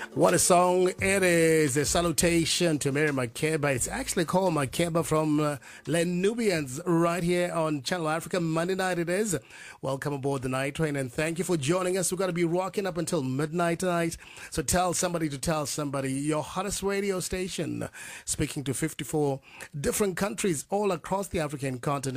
What a song it is. A salutation to Mary Makeba. It's actually called Makeba from Les Nubians right here on Channel Africa. Monday night it is. Welcome aboard the night train and thank you for joining us. We're going to be rocking up until midnight tonight. So tell somebody to tell somebody. Your hottest radio station, speaking to 54 different countries all across the African continent.